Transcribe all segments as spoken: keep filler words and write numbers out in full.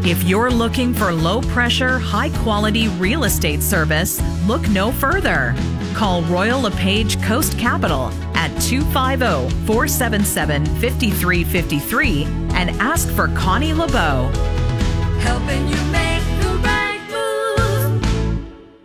If you're looking for low-pressure, high-quality real estate service, look no further. Call Royal LePage Coast Capital at two five zero, four seven seven, five three five three and ask for Connie LeBeau. Helping you make the right move.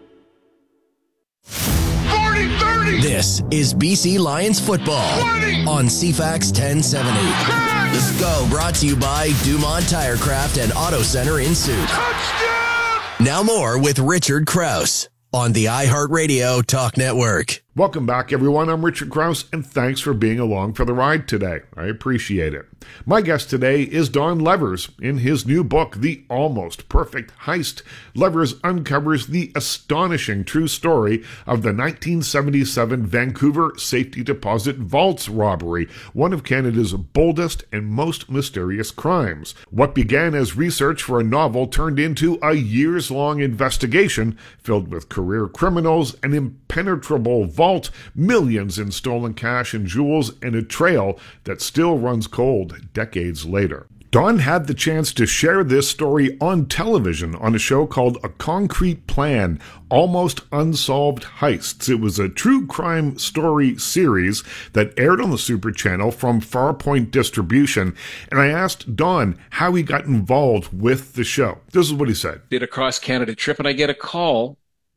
forty thirty. This is B C Lions football twenty. On C FAX ten seventy. ten. Let's go. Brought to you by Dumont Tirecraft and Auto Center in Suit. Touchdown. Now more with Richard Krause on the iHeartRadio Talk Network. Welcome back, everyone. I'm Richard Krause, and thanks for being along for the ride today. I appreciate it. My guest today is Don Levers. In his new book, The Almost Perfect Heist, Levers uncovers the astonishing true story of the nineteen seventy-seven Vancouver Safety Deposit Vaults robbery, one of Canada's boldest and most mysterious crimes. What began as research for a novel turned into a years-long investigation filled with career criminals, an impenetrable vault, millions in stolen cash and jewels, and a trail that still runs cold decades later. Don had the chance to share this story on television on a show called A Concrete Plan, Almost Unsolved Heists. It was a true crime story series that aired on the Super Channel from Farpoint Distribution, and I asked Don how he got involved with the show. This is what he said. Did a cross-Canada trip, and I get a call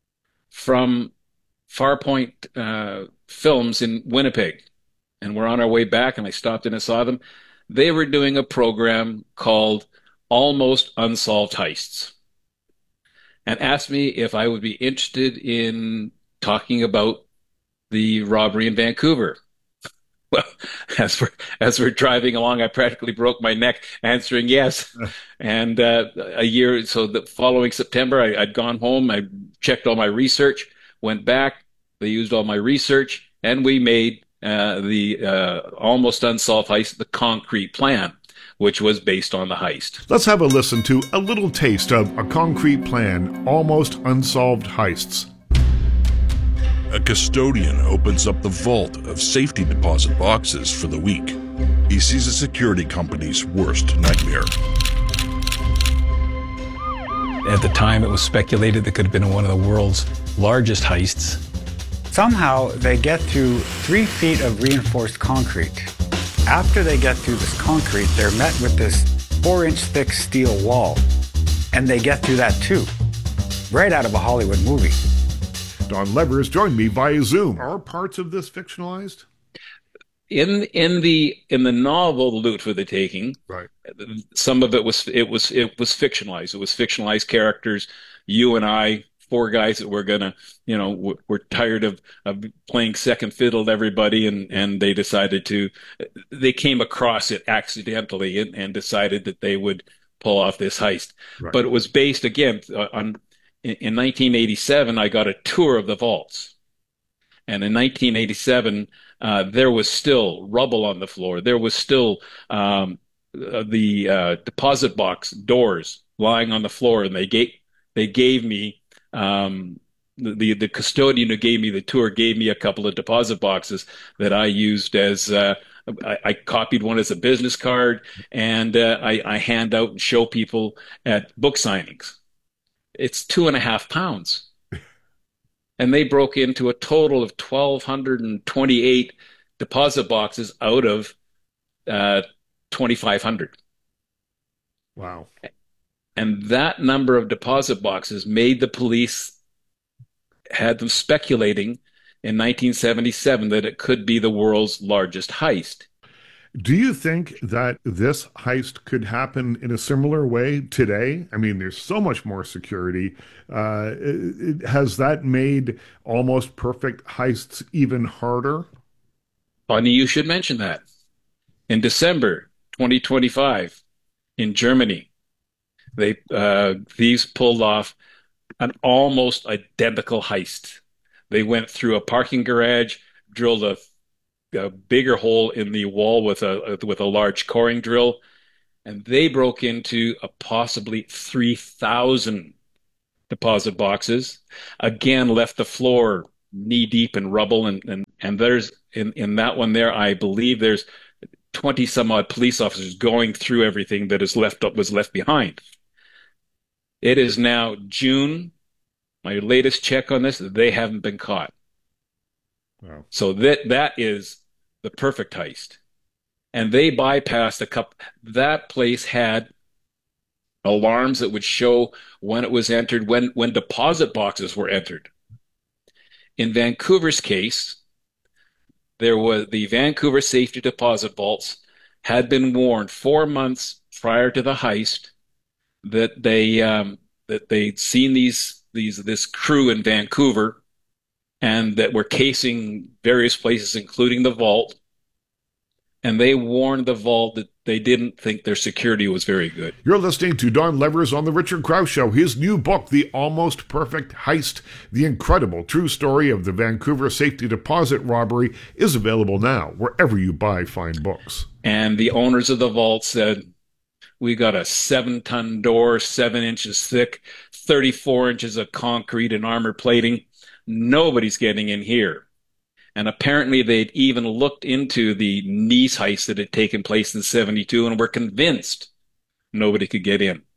from Farpoint uh, Films in Winnipeg, and we're on our way back, and I stopped in and saw them. They were doing a program called Almost Unsolved Heists, and asked me if I would be interested in talking about the robbery in Vancouver. Well, as we're, as we're driving along, I practically broke my neck answering yes. And uh, a year, so the following September, I, I'd gone home, I checked all my research, went back, they used all my research, and we made uh, the uh, Almost Unsolved Heist, The Concrete Plan, which was based on the heist. Let's have a listen to a little taste of A Concrete Plan, Almost Unsolved Heists. A custodian opens up the vault of safety deposit boxes for the week. He sees a security company's worst nightmare. At the time, it was speculated that could have been one of the world's largest heists. Somehow, they get through three feet of reinforced concrete. After they get through this concrete, they're met with this four-inch thick steel wall. And they get through that too, right out of a Hollywood movie. Don Levers joined me via Zoom. Are parts of this fictionalized? In in the in the novel The Loot for the Taking, right, some of it was it was it was fictionalized. It was fictionalized characters. You and I, four guys that were gonna, you know, were tired of, of playing second fiddle to everybody, and, and they decided to, they came across it accidentally and, and decided that they would pull off this heist. Right. But it was based again on. In nineteen eighty-seven, I got a tour of the vaults. And in nineteen eighty-seven, uh, there was still rubble on the floor. There was still um, the uh, deposit box doors lying on the floor. And they gave, they gave me, um, the, the custodian who gave me the tour gave me a couple of deposit boxes that I used as, uh, I, I copied one as a business card, and uh, I, I hand out and show people at book signings. It's two and a half pounds. And they broke into a total of one thousand two hundred twenty-eight deposit boxes out of uh, twenty-five hundred. Wow. And that number of deposit boxes made the police, had them speculating in nineteen seventy-seven that it could be the world's largest heist. Do you think that this heist could happen in a similar way today? I mean, there's so much more security. Uh, it, it, has that made almost perfect heists even harder? Funny you should mention that. In December twenty twenty-five, in Germany, they uh, thieves pulled off an almost identical heist. They went through a parking garage, drilled a a bigger hole in the wall with a with a large coring drill, and they broke into a possibly three thousand deposit boxes. Again, left the floor knee deep in rubble, and and and there's in in that one there, I believe there's twenty some odd police officers going through everything that is left up was left behind. It is now June. My latest check on this, they haven't been caught. Wow. So that that is the perfect heist. And they bypassed a couple. That place had alarms that would show when it was entered, when, when deposit boxes were entered. In Vancouver's case, there was the Vancouver safety deposit vaults had been warned four months prior to the heist that they um, that they'd seen these these this crew in Vancouver and that were casing various places, including the vault. And they warned the vault that they didn't think their security was very good. You're listening to Don Levers on The Richard Krause Show. His new book, The Almost Perfect Heist, the incredible true story of the Vancouver safety deposit robbery, is available now wherever you buy fine books. And the owners of the vault said, we got a seven-ton door, seven inches thick, thirty-four inches of concrete and armor plating. Nobody's getting in here. And apparently they'd even looked into the Nice heist that had taken place in seventy-two and were convinced nobody could get in.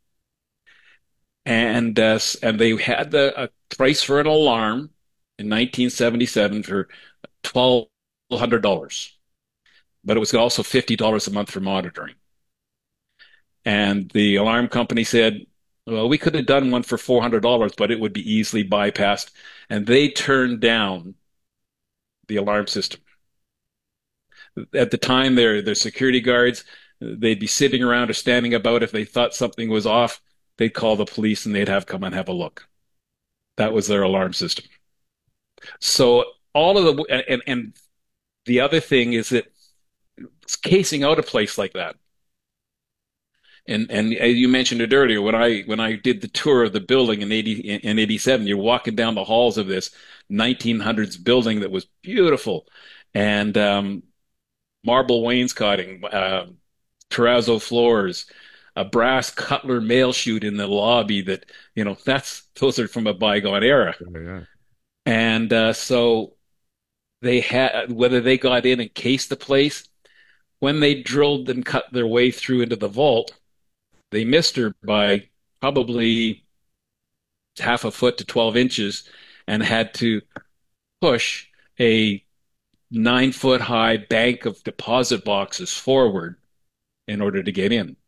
And uh, and they had the a price for an alarm in nineteen seventy-seven for twelve hundred dollars. But it was also fifty dollars a month for monitoring. And the alarm company said, well, we could have done one for four hundred dollars, but it would be easily bypassed. And they turned down the alarm system. At the time, their their security guards, they'd be sitting around or standing about. If they thought something was off, they'd call the police and they'd have come and have a look. That was their alarm system. So all of the and and the other thing is that it's casing out a place like that. And and you mentioned it earlier when I when I did the tour of the building in eighty in eighty-seven. You're walking down the halls of this nineteen hundreds building that was beautiful, and um, marble wainscoting, uh, terrazzo floors, a brass cutler mail chute in the lobby. That you know that's those are from a bygone era. Oh, yeah. And uh, so they had whether they got in and cased the place when they drilled and cut their way through into the vault. They missed her by probably half a foot to twelve inches and had to push a nine foot high bank of deposit boxes forward in order to get in.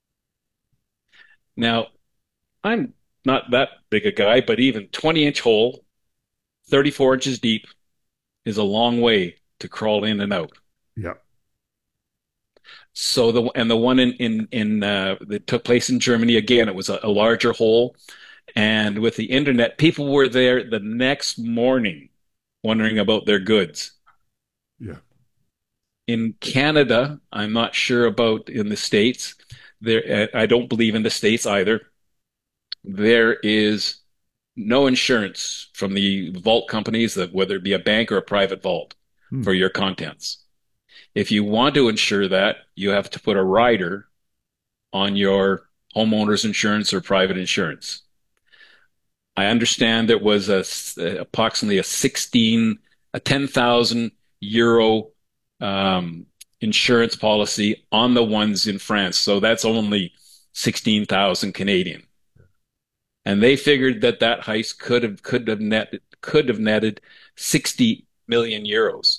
Now, I'm not that big a guy, but even twenty inch hole, thirty-four inches deep, is a long way to crawl in and out. Yeah. So the and the one in in in uh, that took place in Germany, again, it was a, a larger hole, and with the internet, people were there the next morning, wondering about their goods. Yeah. In Canada, I'm not sure about in the States. There, I don't believe in the States either. There is no insurance from the vault companies, that whether it be a bank or a private vault, hmm. for your contents. If you want to insure that, you have to put a rider on your homeowner's insurance or private insurance. I understand there was a, approximately a sixteen, a ten thousand euro um, insurance policy on the ones in France. So that's only sixteen thousand Canadian. And they figured that that heist could have could have netted could have netted sixty million euros.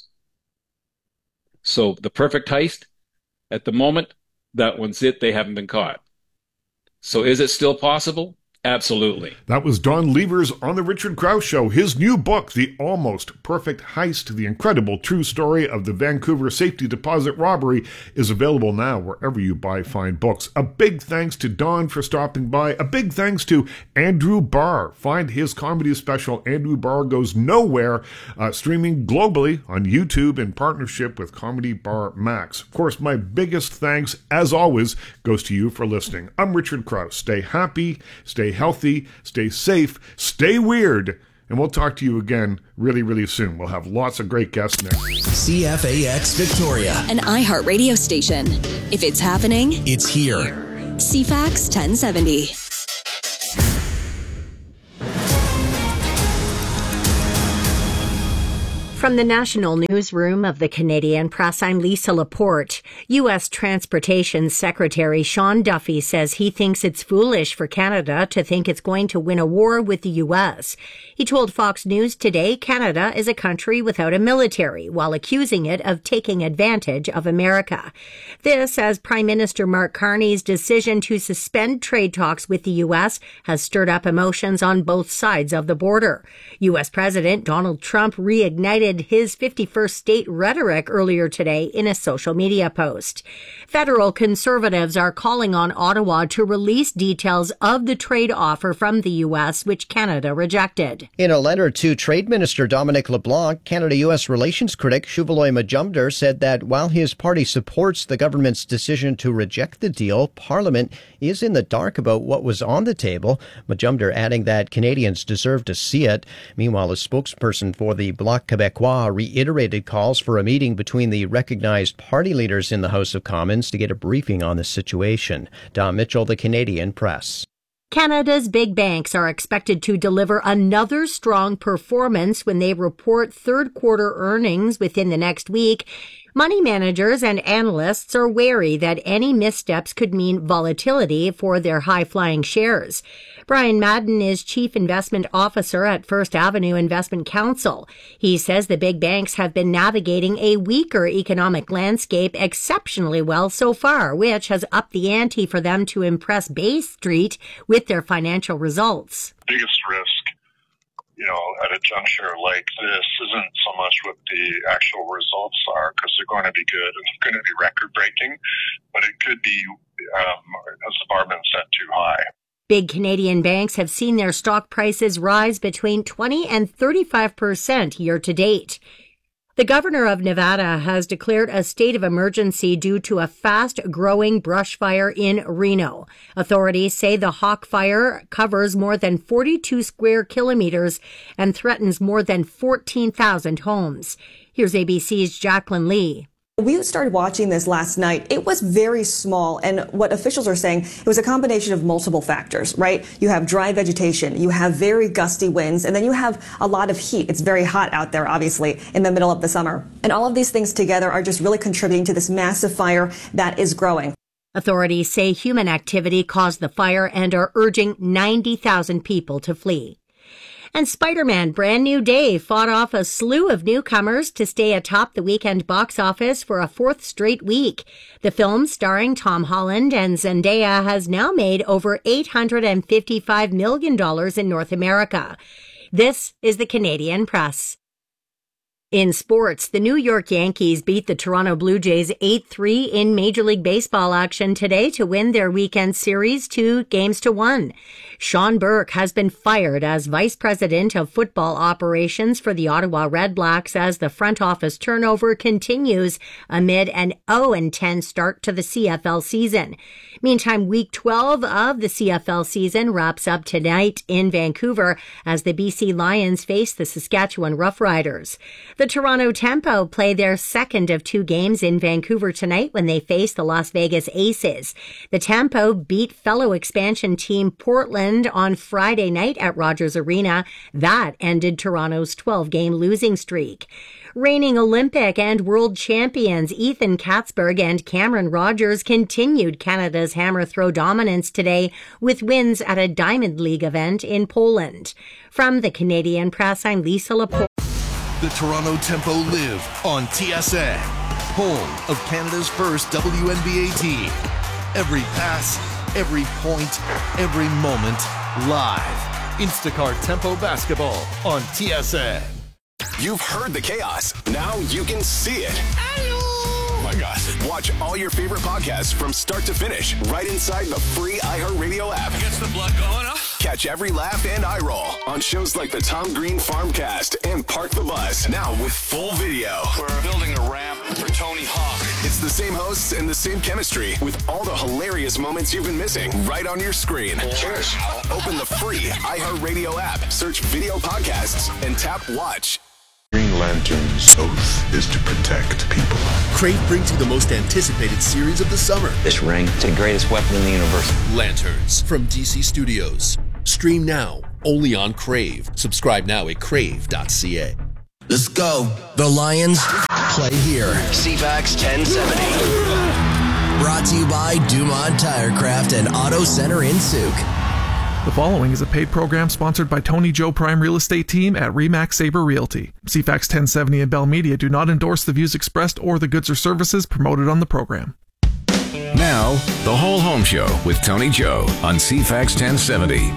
So the perfect heist, at the moment, that one's it. They haven't been caught. So is it still possible? Absolutely. That was Don Levers on The Richard Krause Show. His new book, The Almost Perfect Heist, the incredible true story of the Vancouver safety deposit robbery, is available now wherever you buy fine books. A big thanks to Don for stopping by. A big thanks to Andrew Barr. Find his comedy special, Andrew Barr Goes Nowhere, uh, streaming globally on YouTube in partnership with Comedy Bar Max. Of course, my biggest thanks, as always, goes to you for listening. I'm Richard Krause. Stay happy, stay healthy, stay safe, stay weird, and we'll talk to you again really, really soon. We'll have lots of great guests next. C F A X Victoria, an iHeart radio station. If it's happening, it's here. C FAX ten seventy. From the National Newsroom of the Canadian Press, I'm Lisa Laporte. U S Transportation Secretary Sean Duffy says he thinks it's foolish for Canada to think it's going to win a war with the U S. He told Fox News today Canada is a country without a military, while accusing it of taking advantage of America. This as Prime Minister Mark Carney's decision to suspend trade talks with the U S has stirred up emotions on both sides of the border. U S President Donald Trump reignited his fifty-first state rhetoric earlier today in a social media post. Federal conservatives are calling on Ottawa to release details of the trade offer from the U S, which Canada rejected. In a letter to Trade Minister Dominic LeBlanc, Canada-U S relations critic Shuvaloy Majumdar said that while his party supports the government's decision to reject the deal, Parliament is in the dark about what was on the table, Majumdar adding that Canadians deserve to see it. Meanwhile, a spokesperson for the Bloc Québécois reiterated calls for a meeting between the recognized party leaders in the House of Commons to get a briefing on the situation. Don Mitchell, the Canadian Press. Canada's big banks are expected to deliver another strong performance when they report third quarter earnings within the next week. Money managers and analysts are wary that any missteps could mean volatility for their high-flying shares. Brian Madden is Chief Investment Officer at First Avenue Investment Counsel. He says the big banks have been navigating a weaker economic landscape exceptionally well so far, which has upped the ante for them to impress Bay Street with their financial results. Biggest risk, you know, at a juncture like this isn't so much what the actual results are, because they're going to be good and they're going to be record-breaking, but it could be, um, has the bar been set too high? Big Canadian banks have seen their stock prices rise between twenty and thirty-five percent year to date. The governor of Nevada has declared a state of emergency due to a fast-growing brush fire in Reno. Authorities say the Hawk Fire covers more than forty-two square kilometers and threatens more than fourteen thousand homes. Here's A B C's Jacqueline Lee. We started watching this last night. It was very small, and what officials are saying, it was a combination of multiple factors, right? You have dry vegetation, you have very gusty winds, and then you have a lot of heat. It's very hot out there, obviously, in the middle of the summer. And all of these things together are just really contributing to this massive fire that is growing. Authorities say human activity caused the fire and are urging ninety thousand people to flee. And Spider-Man Brand New Day fought off a slew of newcomers to stay atop the weekend box office for a fourth straight week. The film, starring Tom Holland and Zendaya, has now made over eight hundred fifty-five million dollars in North America. This is the Canadian Press. In sports, the New York Yankees beat the Toronto Blue Jays eight three in Major League Baseball action today to win their weekend series two games to one. Sean Burke has been fired as Vice President of Football Operations for the Ottawa Redblacks as the front office turnover continues amid an oh and ten start to the C F L season. Meantime, Week twelve of the C F L season wraps up tonight in Vancouver as the B C Lions face the Saskatchewan Roughriders. The Toronto Tempo play their second of two games in Vancouver tonight when they face the Las Vegas Aces. The Tempo beat fellow expansion team Portland on Friday night at Rogers Arena. That ended Toronto's twelve-game losing streak. Reigning Olympic and world champions Ethan Katzberg and Cameron Rogers continued Canada's hammer throw dominance today with wins at a Diamond League event in Poland. From the Canadian Press, I'm Lisa Laporte. The Toronto Tempo live on T S N, home of Canada's first W N B A team. Every pass, every point, every moment, live. Instacart Tempo Basketball on T S N. You've heard the chaos. Now you can see it. Oh my gosh. Watch all your favorite podcasts from start to finish right inside the free iHeartRadio app. Gets the blood going, huh? Catch every laugh and eye roll on shows like the Tom Green Farmcast and Park the Bus. Now with full video. We're building a ramp for Tony Hawk. It's the same hosts and the same chemistry with all the hilarious moments you've been missing right on your screen. Cheers. Open the free iHeartRadio app, search video podcasts, and tap watch. Green Lantern's oath is to protect people. Crave brings you the most anticipated series of the summer. This ring, it's the greatest weapon in the universe. Lanterns from D C Studios. Stream now, only on Crave. Subscribe now at crave dot c a. Let's go. The Lions play here. C FAX ten seventy. Brought to you by Dumont Tirecraft and Auto Center in Souk. The following is a paid program sponsored by Tony Joe Prime Real Estate Team at Remax Sabre Realty. C FAX ten seventy and Bell Media do not endorse the views expressed or the goods or services promoted on the program. Now, The Whole Home Show with Tony Joe on C FAX ten seventy.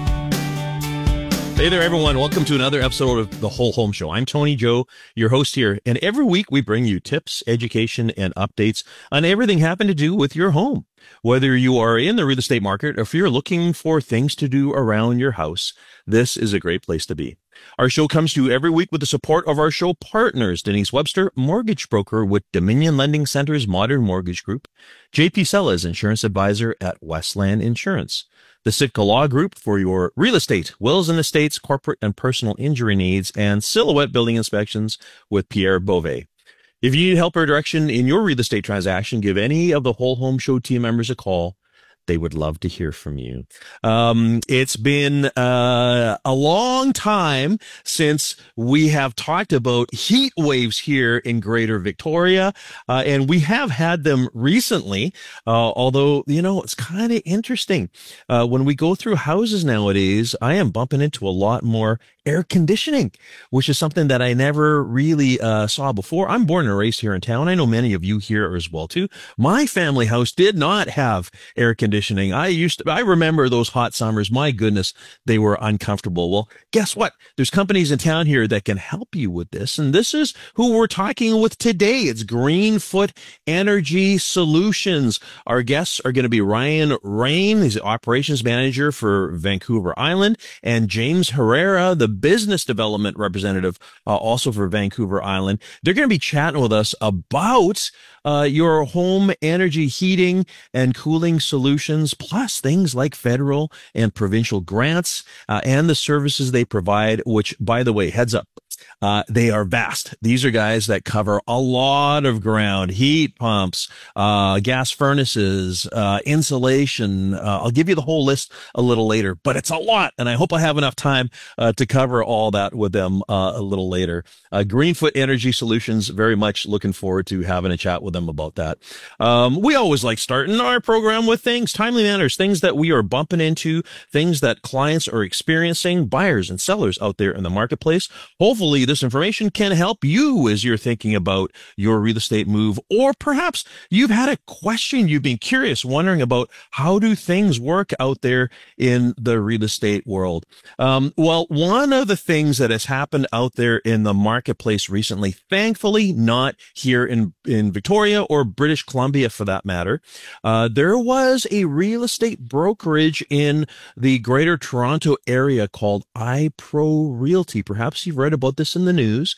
Hey there, everyone. Welcome to another episode of The Whole Home Show. I'm Tony Joe, your host here, and every week we bring you tips, education, and updates on everything having to do with your home. Whether you are in the real estate market or if you're looking for things to do around your house, this is a great place to be. Our show comes to you every week with the support of our show partners, Denise Webster, mortgage broker with Dominion Lending Center's Modern Mortgage Group, J P Sellas, insurance advisor at Westland Insurance, the Sitka Law Group for your real estate, wills and estates, corporate and personal injury needs, and Silhouette Building Inspections with Pierre Beauvais. If you need help or direction in your real estate transaction, give any of the Whole Home Show team members a call. They would love to hear from you. Um, it's been uh, a long time since we have talked about heat waves here in Greater Victoria, uh, and we have had them recently, uh, although, you know, it's kind of interesting. Uh, when we go through houses nowadays, I am bumping into a lot more air conditioning, which is something that I never really uh, saw before. I'm born and raised here in town. I know many of you here as well, too. My family house did not have air conditioning. I used to, I remember those hot summers. My goodness, they were uncomfortable. Well, guess what? There's companies in town here that can help you with this. And this is who we're talking with today. It's Greenfoot Energy Solutions. Our guests are going to be Ryan Rain. He's the operations manager for Vancouver Island, and James Herrera, the business development representative, uh, also for Vancouver Island. They're going to be chatting with us about uh, your home energy heating and cooling solutions, plus things like federal and provincial grants uh, and the services they provide, which, by the way, heads up, Uh, they are vast. These are guys that cover a lot of ground: heat pumps, uh, gas furnaces, uh, insulation. Uh, I'll give you the whole list a little later, but it's a lot, and I hope I have enough time uh, to cover all that with them uh, a little later. Uh, Greenfoot Energy Solutions, very much looking forward to having a chat with them about that. Um, we always like starting our program with things, timely manners, things that we are bumping into, things that clients are experiencing, buyers and sellers out there in the marketplace. Hopefully this information can help you as you're thinking about your real estate move, or perhaps you've had a question, you've been curious, wondering about how do things work out there in the real estate world. Um, well, one of the things that has happened out there in the marketplace recently, thankfully not here in, in Victoria or British Columbia for that matter, uh, there was a real estate brokerage in the Greater Toronto area called iPro Realty. Perhaps you've read about this in the news.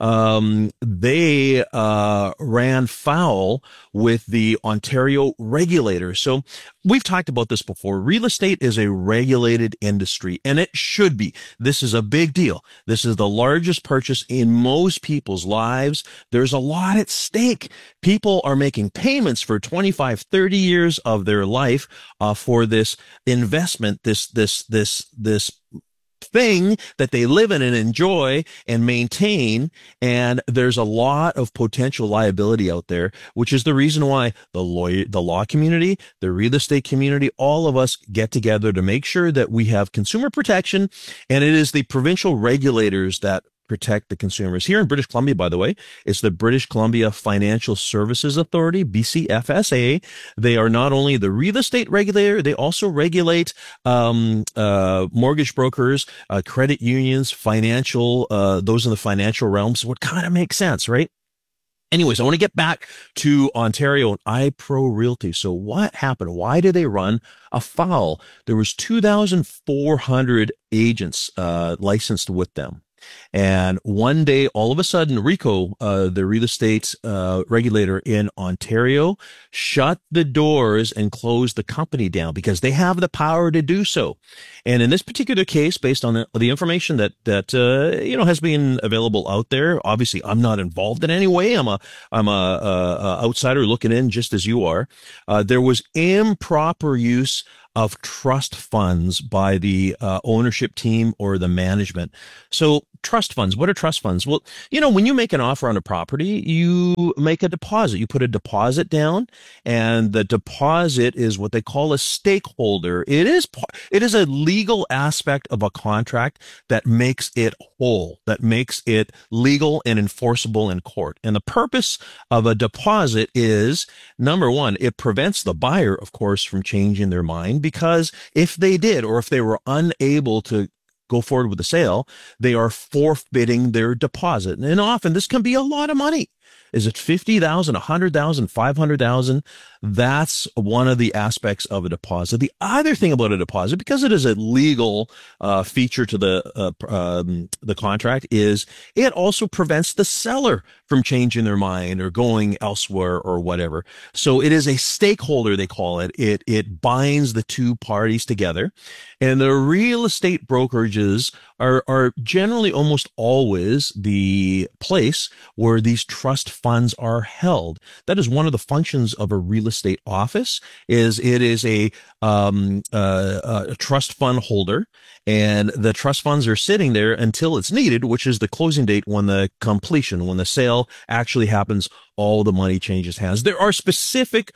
Um, they uh, ran foul with the Ontario regulators. So we've talked about this before. Real estate is a regulated industry, and it should be. This is a big deal. This is the largest purchase in most people's lives. There's a lot at stake. People are making payments for twenty-five, thirty years of their life uh, for this investment, this, this, this, this thing that they live in and enjoy and maintain. And there's a lot of potential liability out there, which is the reason why the lawyer, the law community, the real estate community, all of us get together to make sure that we have consumer protection. And it is the provincial regulators that protect the consumers. Here in British Columbia, by the way, it's the British Columbia Financial Services Authority, B C F S A. They are not only the real estate regulator, they also regulate um, uh, mortgage brokers, uh, credit unions, financial, uh, those in the financial realms. What kind of makes sense, right? Anyways, I want to get back to Ontario and iPro Realty. So what happened? Why did they run afoul? There was two thousand four hundred agents uh, licensed with them. And one day, all of a sudden, RECO, uh, the real estate uh, regulator in Ontario, shut the doors and closed the company down because they have the power to do so. And in this particular case, based on the, the information that that uh, you know has been available out there, obviously I'm not involved in any way. I'm a I'm a, a, a outsider looking in, just as you are. Uh, there was improper use of trust funds by the uh, ownership team or the management. So trust funds, what are trust funds? Well, you know, when you make an offer on a property, you make a deposit. You put a deposit down, and the deposit is what they call a stakeholder. It is it is a legal aspect of a contract that makes it whole, that makes it legal and enforceable in court. And the purpose of a deposit is, number one, it prevents the buyer, of course, from changing their mind, because if they did, or if they were unable to go forward with the sale, they are forfeiting their deposit. And often this can be a lot of money. Is it fifty thousand dollars, one hundred thousand dollars, five hundred thousand dollars? That's one of the aspects of a deposit. The other thing about a deposit, because it is a legal uh, feature to the uh, um, the contract, is it also prevents the seller from changing their mind or going elsewhere or whatever. So it is a stakeholder, they call it. It it binds the two parties together. And the real estate brokerages are are generally almost always the place where these trust funds are held. That is one of the functions of a real estate office. Is it is a um uh, a trust fund holder, and the trust funds are sitting there until it's needed, which is the closing date, when the completion, when the sale actually happens, all the money changes hands. There are specific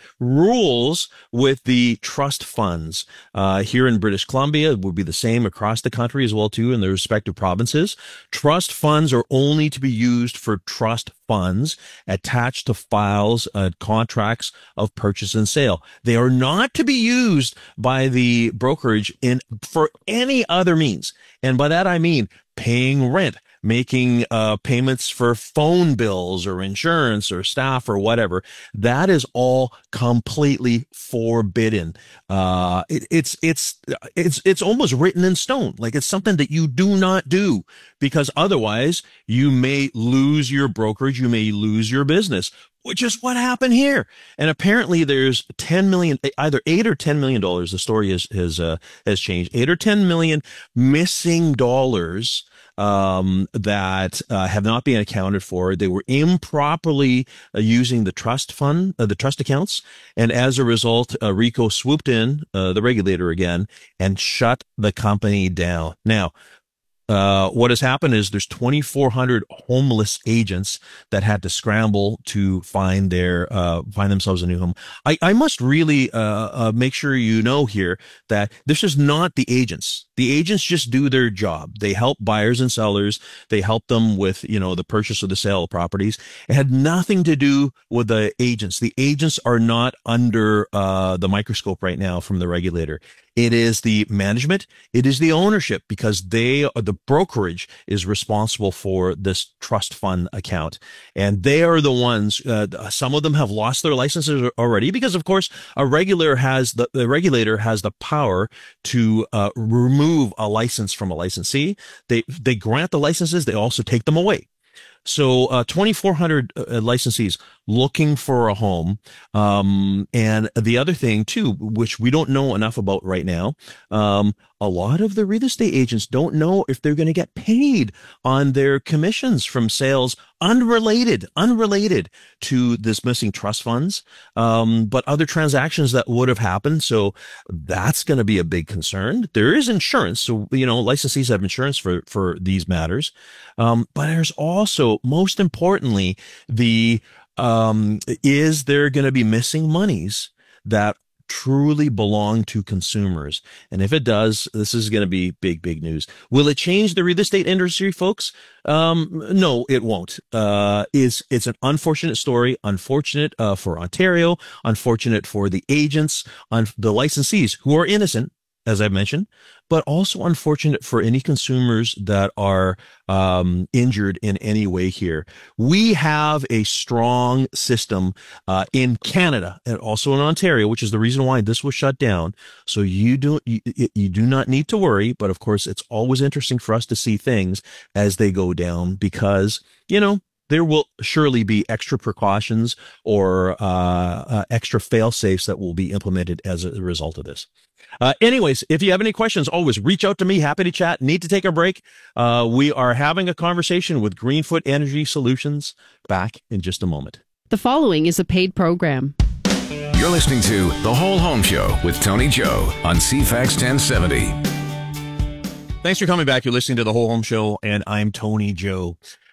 rules with the trust funds. Uh, here in British Columbia, it would be the same across the country as well, too, in the respective provinces. Trust funds are only to be used for trust funds attached to files, uh, contracts of purchase and sale. They are not to be used by the brokerage in for any other means. And by that, I mean paying rent, making uh, payments for phone bills or insurance or staff or whatever. That is all completely forbidden. Uh, it, it's it's it's it's almost written in stone. Like, it's something that you do not do, because otherwise you may lose your brokerage, you may lose your business, which is what happened here. And apparently there's ten million, either eight or ten million dollars. The story has has uh, has changed. Eight or ten million missing dollars um, that uh, have not been accounted for. They were improperly uh, using the trust fund, uh, the trust accounts, and as a result, uh, RICO swooped in, uh, the regulator again, and shut the company down. Now, Uh, what has happened is there's twenty-four hundred homeless agents that had to scramble to find their uh, find themselves a new home. I, I must really uh, uh, make sure you know here that this is not the agents. The agents just do their job. They help buyers and sellers. They help them with, you know, the purchase or the sale of properties. It had nothing to do with the agents. The agents are not under uh, the microscope right now from the regulator. It is the management. It is the ownership, because they are the brokerage is responsible for this trust fund account. And they are the ones, uh, some of them have lost their licenses already, because of course a regulator has the, the regulator has the power to uh, remove a license from a licensee. They, they grant the licenses. They also take them away. So uh, twenty-four hundred uh, licensees looking for a home. Um, and the other thing, too, which we don't know enough about right now, um, a lot of the real estate agents don't know if they're going to get paid on their commissions from sales unrelated, unrelated to this missing trust funds, um, but other transactions that would have happened. So that's going to be a big concern. There is insurance. So, you know, licensees have insurance for, for these matters. Um, but there's also, most importantly, the, um, is there going to be missing monies that truly belong to consumers? And if it does, this is going to be big, big news. Will it change the real estate industry, folks? Um, no, it won't. Uh, it's, it's an unfortunate story, unfortunate, uh, for Ontario, unfortunate for the agents, on the licensees who are innocent, as I mentioned, but also unfortunate for any consumers that are um, injured in any way here. We have a strong system uh, in Canada and also in Ontario, which is the reason why this was shut down. So you do you, you do not need to worry. But of course, it's always interesting for us to see things as they go down, because, you know, there will surely be extra precautions or uh, uh, extra fail-safes that will be implemented as a result of this. Uh, anyways, if you have any questions, always reach out to me. Happy to chat. Need to take a break. Uh, we are having a conversation with Greenfoot Energy Solutions. Back in just a moment. The following is a paid program. You're listening to The Whole Home Show with Tony Joe on C FAX ten seventy. Thanks for coming back. You're listening to The Whole Home Show, and I'm Tony Joe.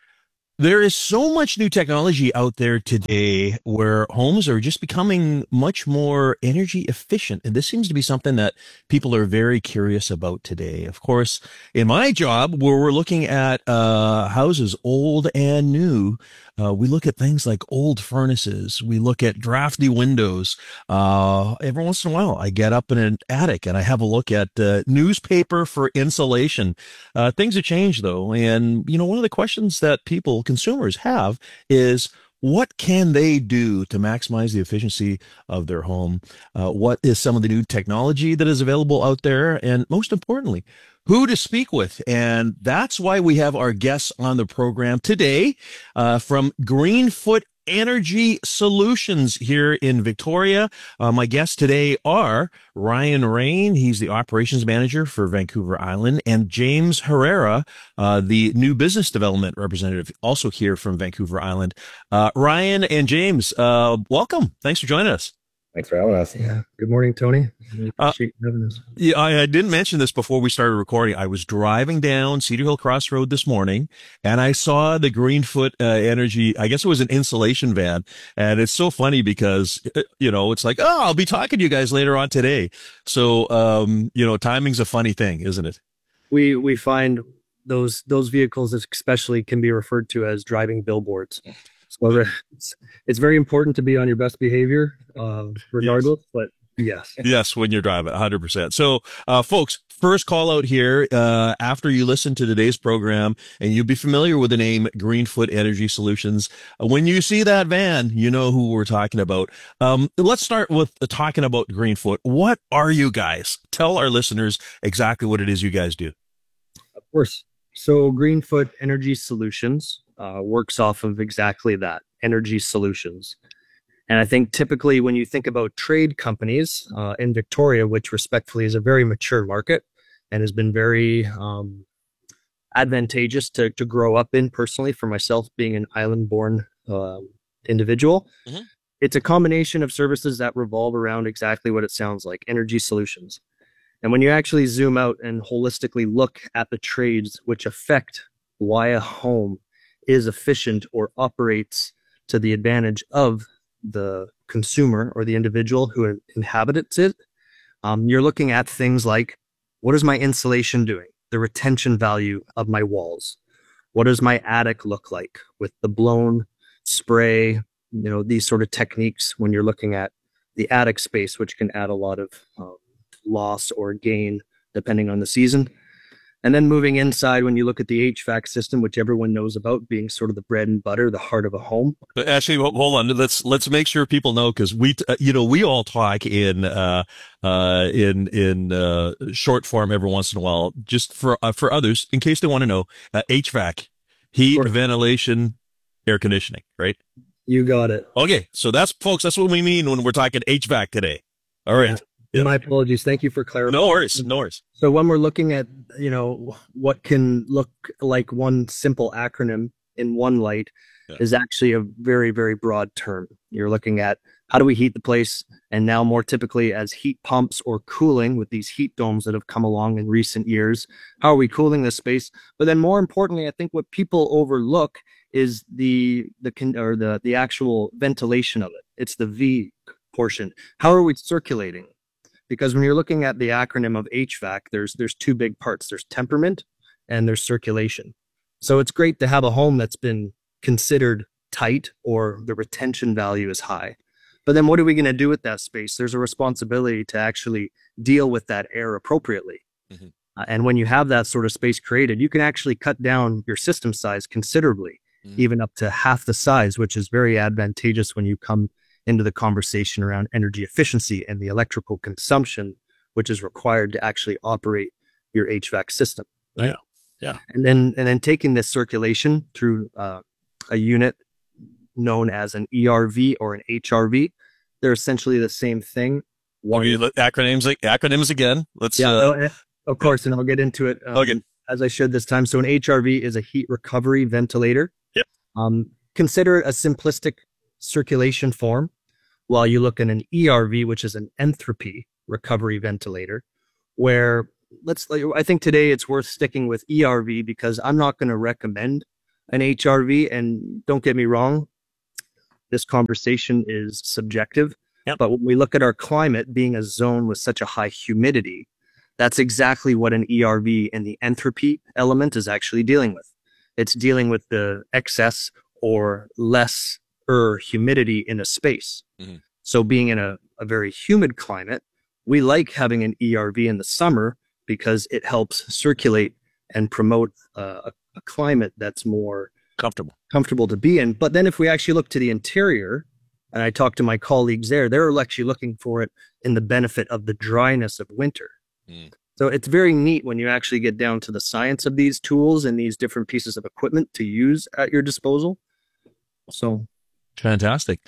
There is so much new technology out there today where homes are just becoming much more energy efficient. And this seems to be something that people are very curious about today. Of course, in my job, where we're looking at uh, houses old and new, uh, we look at things like old furnaces. We look at drafty windows. Uh, every once in a while, I get up in an attic and I have a look at uh, newspaper for insulation. Uh, things have changed, though. And, you know, one of the questions that people consumers have is, what can they do to maximize the efficiency of their home? Uh, what is some of the new technology that is available out there? And most importantly, who to speak with? And that's why we have our guests on the program today uh, from Greenfoot Energy Solutions here in Victoria. Uh, my guests today are Ryan Rain. He's the operations manager for Vancouver Island, and James Herrera, uh, the new business development representative, also here from Vancouver Island. Uh, Ryan and James, uh, welcome. Thanks for joining us. Thanks for having us. Yeah. Good morning, Tony. Really appreciate uh, you having us. Yeah, I, I didn't mention this before we started recording. I was driving down Cedar Hill Crossroad this morning, and I saw the Greenfoot uh, Energy. I guess it was an insulation van, and it's so funny because you know it's like, oh, I'll be talking to you guys later on today. So, um, you know, timing's a funny thing, isn't it? We we find those those vehicles especially can be referred to as driving billboards. So it's, it's very important to be on your best behavior, uh, regardless, yes. But yes. Yes, when you're driving, one hundred percent. So, uh, folks, first call out here, uh, after you listen to today's program, and you'll be familiar with the name Greenfoot Energy Solutions. Uh, when you see that van, you know who we're talking about. Um, let's start with uh, talking about Greenfoot. What are you guys? Tell our listeners exactly what it is you guys do. Of course. So Greenfoot Energy Solutions Uh, works off of exactly that, energy solutions. And I think typically when you think about trade companies uh, in Victoria, which respectfully is a very mature market and has been very um, advantageous to, to grow up in personally for myself being an island-born uh, individual, mm-hmm. It's a combination of services that revolve around exactly what it sounds like, energy solutions. And when you actually zoom out and holistically look at the trades which affect why a home is efficient or operates to the advantage of the consumer or the individual who inhabits it, um, you're looking at things like, what is my insulation doing? The retention value of my walls. What does my attic look like with the blown spray? You know, these sort of techniques when you're looking at the attic space, which can add a lot of um, loss or gain depending on the season. And then moving inside, when you look at the H V A C system, which everyone knows about being sort of the bread and butter, the heart of a home. But actually, hold on. Let's let's make sure people know, because we, uh, you know, we all talk in uh, uh, in in uh, short form every once in a while, just for uh, for others, in case they want to know. Uh, H V A C, heat, ventilation, air conditioning, right? You got it. Okay, so that's folks. That's what we mean when we're talking H V A C today. All right. Yeah. Yeah. My apologies. Thank you for clarifying. No worries. No worries. So when we're looking at, you know, what can look like one simple acronym in one light yeah. is actually a very, very broad term. You're looking at how do we heat the place? And now more typically as heat pumps or cooling with these heat domes that have come along in recent years, how are we cooling this space? But then more importantly, I think what people overlook is the, the, or the, the actual ventilation of it. It's the V portion. How are we circulating? Because when you're looking at the acronym of H V A C, there's there's two big parts. There's temperament and there's circulation. So it's great to have a home that's been considered tight or the retention value is high. But then what are we going to do with that space? There's a responsibility to actually deal with that air appropriately. Mm-hmm. Uh, and when you have that sort of space created, you can actually cut down your system size considerably, mm-hmm. even up to half the size, which is very advantageous when you come into the conversation around energy efficiency and the electrical consumption, which is required to actually operate your H V A C system. Yeah, yeah. And then and then taking this circulation through uh, a unit known as an E R V or an H R V, they're essentially the same thing. One acronyms, acronyms again. Let's. Yeah, uh, of course, and I'll get into it. Um, okay. As I should this time. So an H R V is a heat recovery ventilator. Yep. Um, consider it a simplistic circulation form while you look at an E R V, which is an entropy recovery ventilator, where let's, I think today it's worth sticking with E R V because I'm not going to recommend an H R V. And don't get me wrong, this conversation is subjective. Yep. But when we look at our climate being a zone with such a high humidity, that's exactly what an E R V and the entropy element is actually dealing with. It's dealing with the excess or less er humidity in a space. Mm-hmm. So being in a, a very humid climate, we like having an E R V in the summer because it helps circulate and promote uh, a, a climate that's more comfortable comfortable to be in. But then if we actually look to the interior, and I talk to my colleagues there, they're actually looking for it in the benefit of the dryness of winter. Mm. So it's very neat when you actually get down to the science of these tools and these different pieces of equipment to use at your disposal. So fantastic.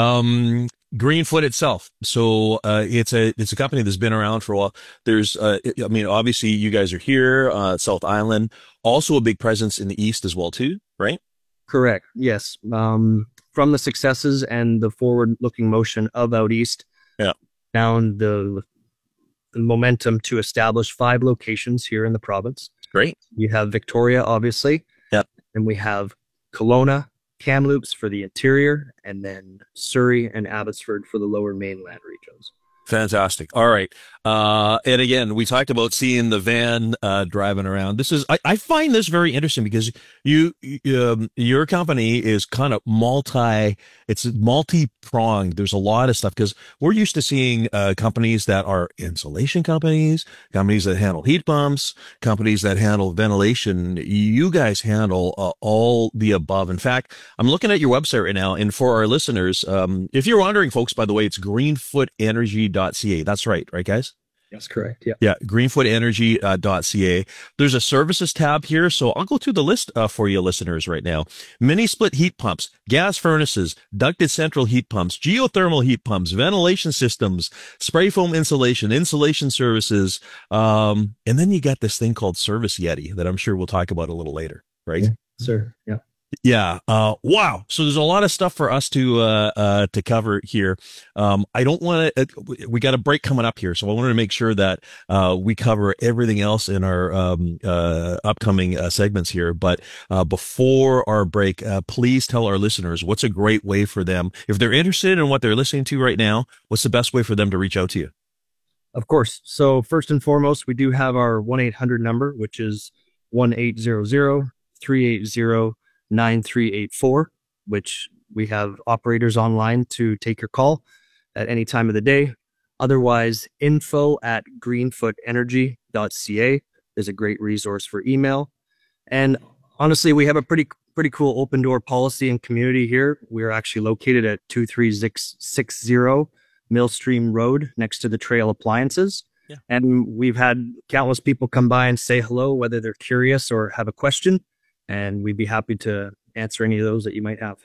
Um, Greenfoot itself. So uh, it's a it's a company that's been around for a while. There's, uh, I mean, obviously you guys are here, uh, South Island, also a big presence in the East as well too, right? Correct. Yes. Um, from the successes and the forward-looking motion of Out East, yeah, down the, the momentum to establish five locations here in the province. Great. You have Victoria, obviously. Yep. And we have Kelowna, Kamloops for the interior, and then Surrey and Abbotsford for the lower mainland regions. Fantastic. All right. Uh, and again, we talked about seeing the van uh, driving around. This is, I, I find this very interesting because you, um, your company is kind of multi, it's multi-pronged. There's a lot of stuff because we're used to seeing uh, companies that are insulation companies, companies that handle heat pumps, companies that handle ventilation. You guys handle uh, all the above. In fact, I'm looking at your website right now, and for our listeners, um, if you're wondering, folks, by the way, it's greenfoot energy dot c a. That's right, right, guys? That's correct. Yeah. Yeah. greenfoot energy dot c a. There's a services tab here. So I'll go through the list uh, for you listeners right now. Mini split heat pumps, gas furnaces, ducted central heat pumps, geothermal heat pumps, ventilation systems, spray foam insulation, insulation services. Um, and then you got this thing called Service Yeti that I'm sure we'll talk about a little later. Right? Yeah, sir. Yeah. Yeah. Uh, wow. So there's a lot of stuff for us to, uh, uh, to cover here. Um, I don't want to, uh, we got a break coming up here. So I wanted to make sure that, uh, we cover everything else in our, um, uh, upcoming uh, segments here. But, uh, before our break, uh, please tell our listeners what's a great way for them, if they're interested in what they're listening to right now, what's the best way for them to reach out to you? Of course. So first and foremost, we do have our one eight hundred number, which is one eight hundred, three eight zero, nine three eight four, which we have operators online to take your call at any time of the day. Otherwise, info at greenfoot energy dot c a is a great resource for email. And honestly, we have a pretty pretty cool open door policy and community here. We're actually located at two three six six zero Millstream Road next to the Trail Appliances. Yeah. And we've had countless people come by and say hello, whether they're curious or have a question. And we'd be happy to answer any of those that you might have.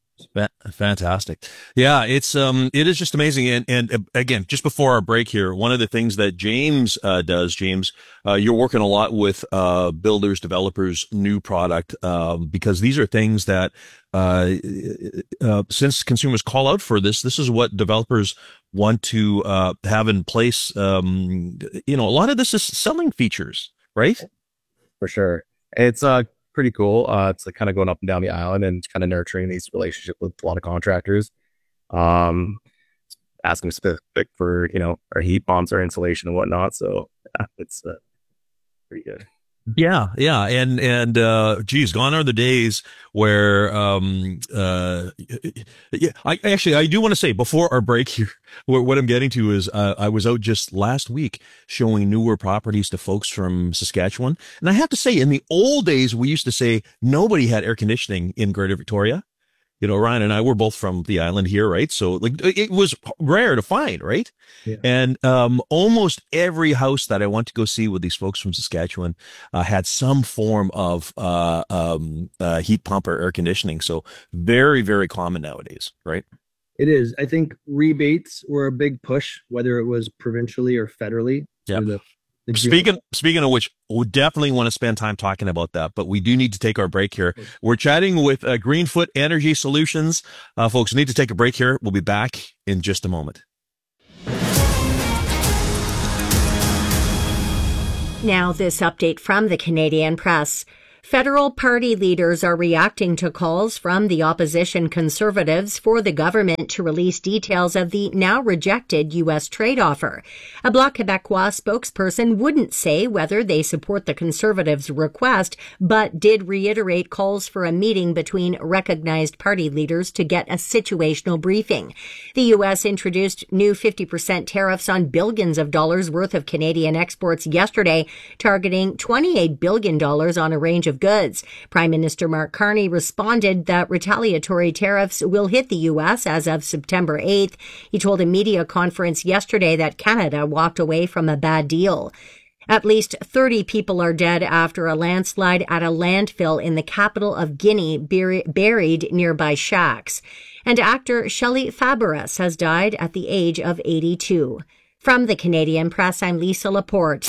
Fantastic. Yeah, it's, um, it is just amazing. And, and uh, again, just before our break here, one of the things that James, uh, does, James, uh, you're working a lot with, uh, builders, developers, new product, um, because these are things that, uh, uh, since consumers call out for this, this is what developers want to, uh, have in place. Um, you know, a lot of this is selling features, right? For sure. It's, uh, pretty cool. Uh, it's like kind of going up and down the island and kind of nurturing these relationships with a lot of contractors. Um, asking specific for, you know, our heat pumps, our insulation and whatnot. So yeah, it's uh, pretty good. Yeah, yeah, and and uh, geez, gone are the days where um uh yeah. I actually I do want to say before our break here, what, what I'm getting to is uh, I was out just last week showing newer properties to folks from Saskatchewan, and I have to say, in the old days we used to say nobody had air conditioning in Greater Victoria. You know, Ryan and I were both from the island here, right? So like it was rare to find, right? Yeah. And um, almost every house that I went to go see with these folks from Saskatchewan uh, had some form of uh, um, uh, heat pump or air conditioning. So very, very common nowadays, right? It is. I think rebates were a big push, whether it was provincially or federally, Yep. through the Speaking speaking of which, we definitely want to spend time talking about that, but we do need to take our break here. We're chatting with uh, Greenfoot Energy Solutions. Uh, folks, we need to take a break here. We'll be back in just a moment. Now, this update from the Canadian Press. Federal party leaders are reacting to calls from the opposition Conservatives for the government to release details of the now rejected U S trade offer. A Bloc Québécois spokesperson wouldn't say whether they support the Conservatives' request, but did reiterate calls for a meeting between recognized party leaders to get a situational briefing. The U S introduced new fifty percent tariffs on billions of dollars worth of Canadian exports yesterday, targeting twenty-eight billion dollars on a range of goods. Prime Minister Mark Carney responded that retaliatory tariffs will hit the U S as of September eighth. He told a media conference yesterday that Canada walked away from a bad deal. At least thirty people are dead after a landslide at a landfill in the capital of Guinea, buried nearby shacks. And actor Shelley Fabares has died at the age of eighty-two. From the Canadian Press, I'm Lisa Laporte.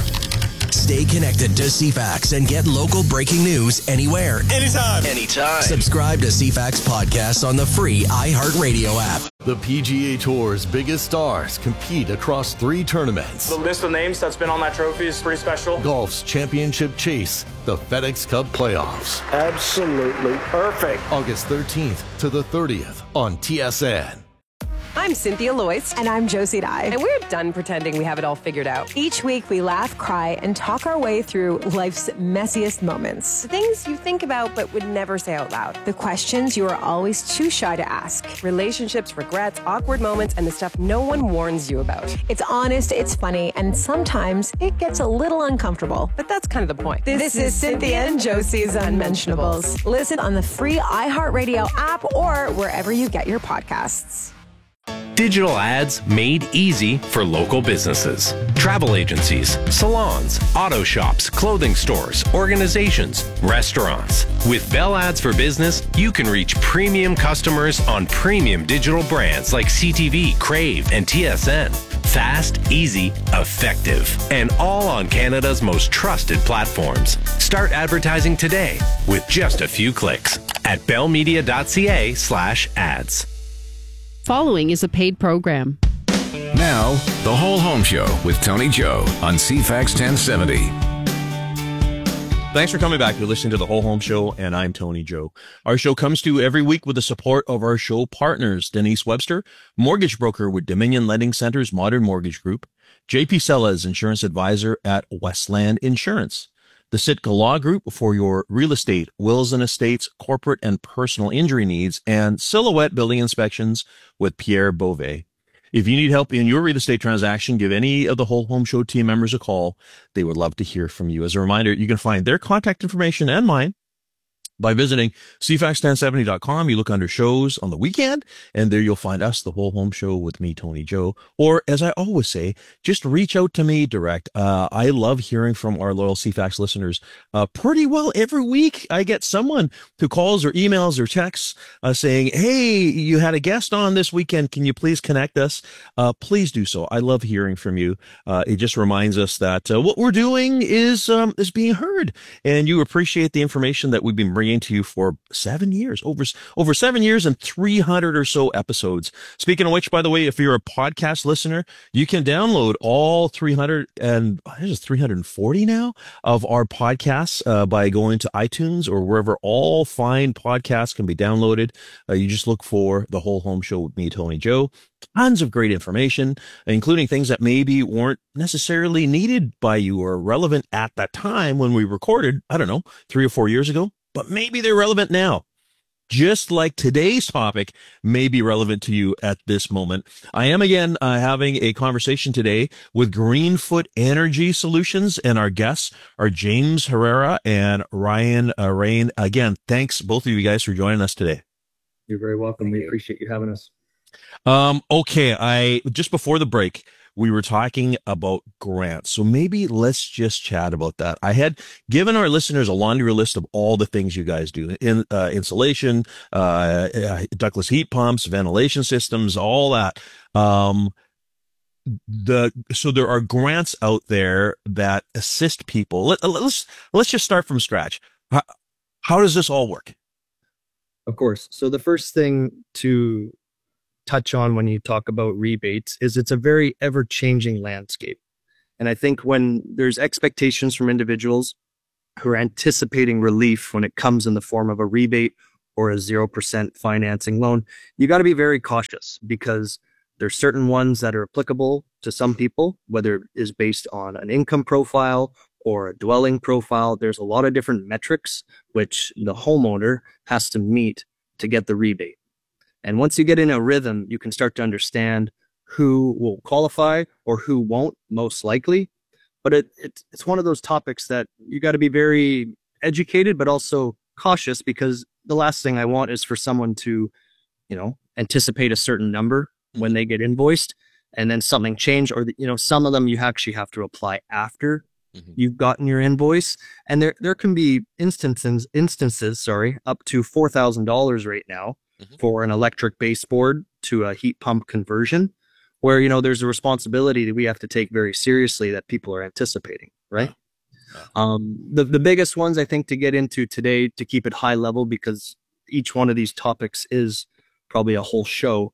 Stay connected to C FAX and get local breaking news anywhere. Anytime. Anytime. Subscribe to C FAX podcasts on the free iHeartRadio app. The P G A Tour's biggest stars compete across three tournaments. The list of names that's been on that trophy is pretty special. Golf's championship chase, the FedEx Cup playoffs. Absolutely perfect. August thirteenth to the thirtieth on T S N. I'm Cynthia Loyce. And I'm Josie Dye. And we're done pretending we have it all figured out. Each week we laugh, cry, and talk our way through life's messiest moments. The things you think about but would never say out loud. The questions you are always too shy to ask. Relationships, regrets, awkward moments, and the stuff no one warns you about. It's honest, it's funny, and sometimes it gets a little uncomfortable. But that's kind of the point. This, this is Cynthia and Josie's Unmentionables. Listen on the free iHeartRadio app or wherever you get your podcasts. Digital ads made easy for local businesses. Travel agencies, salons, auto shops, clothing stores, organizations, restaurants. With Bell Ads for Business, you can reach premium customers on premium digital brands like C T V, Crave, and T S N. Fast, easy, effective, and all on Canada's most trusted platforms. Start advertising today with just a few clicks at bellmedia.ca slash ads. Following is a paid program. Now, The Whole Home Show with Tony Joe on C FAX ten seventy. Thanks for coming back. You're listening to The Whole Home Show, and I'm Tony Joe. Our show comes to you every week with the support of our show partners, Denise Webster, mortgage broker with Dominion Lending Center's Modern Mortgage Group, J P Sellez, insurance advisor at Westland Insurance, the Sitka Law Group for your real estate, wills and estates, corporate and personal injury needs, and Silhouette Building Inspections with Pierre Beauvais. If you need help in your real estate transaction, give any of the Whole Home Show team members a call. They would love to hear from you. As a reminder, you can find their contact information and mine by visiting c fax ten seventy dot com. You look under shows on the weekend, and there you'll find us, The Whole Home Show with me, Tony Joe. Or, as I always say, just reach out to me direct. Uh, I love hearing from our loyal C FAX listeners. Uh, pretty well every week, I get someone who calls or emails or texts uh, saying, hey, you had a guest on this weekend. Can you please connect us? Uh, please do so. I love hearing from you. Uh, it just reminds us that uh, what we're doing is, um, is being heard, and you appreciate the information that we've been bringing to you for seven years, over over seven years and three hundred or so episodes. Speaking of which, by the way, if you're a podcast listener, you can download all three hundred and I think it's three hundred forty now of our podcasts uh, by going to iTunes or wherever all fine podcasts can be downloaded. Uh, you just look for The Whole Home Show with me, Tony Joe. Tons of great information, including things that maybe weren't necessarily needed by you or relevant at that time when we recorded, I don't know, three or four years ago. But maybe they're relevant now. Just like today's topic may be relevant to you at this moment. I am again uh, having a conversation today with Greenfoot Energy Solutions, and our guests are James Herrera and Ryan uh, Rain. Again, thanks both of you guys for joining us today. You're very welcome. We appreciate you having us. Um, okay, I just before the break, we were talking about grants. So maybe let's just chat about that. I had given our listeners a laundry list of all the things you guys do. In, uh, insulation, uh, ductless heat pumps, ventilation systems, all that. Um, the so there are grants out there that assist people. Let, let's let's just start from scratch. How, how does this all work? Of course. So the first thing to touch on when you talk about rebates is it's a very ever-changing landscape. And I think when there's expectations from individuals who are anticipating relief when it comes in the form of a rebate or a zero percent financing loan, you got to be very cautious because there's certain ones that are applicable to some people, whether it is based on an income profile or a dwelling profile. There's a lot of different metrics which the homeowner has to meet to get the rebate. And once you get in a rhythm, you can start to understand who will qualify or who won't, most likely. But it, it it's one of those topics that you got to be very educated, but also cautious, because the last thing I want is for someone to, you know, anticipate a certain number when they get invoiced and then something change, or, you know, some of them you actually have to apply after mm-hmm. you've gotten your invoice. And there, there can be instances, instances, sorry, up to four thousand dollars right now mm-hmm. for an electric baseboard to a heat pump conversion, where, you know, there's a responsibility that we have to take very seriously that people are anticipating, right? Yeah. Yeah. Um, the, the biggest ones, I think, to get into today, to keep it high level, because each one of these topics is probably a whole show.